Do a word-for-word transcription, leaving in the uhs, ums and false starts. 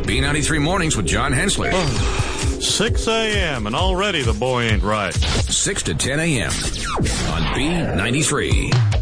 B ninety-three Mornings with John Hensley. six a.m. and already the boy ain't right. six to ten a.m. on B ninety-three.